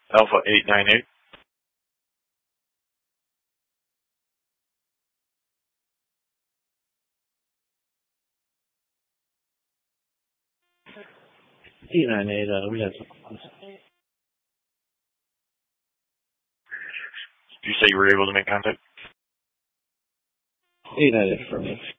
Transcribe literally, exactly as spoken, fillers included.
Alpha eight nine eight. eight nine eight, uh, we have some. Did you say you were able to make contact? eight nine eight for me.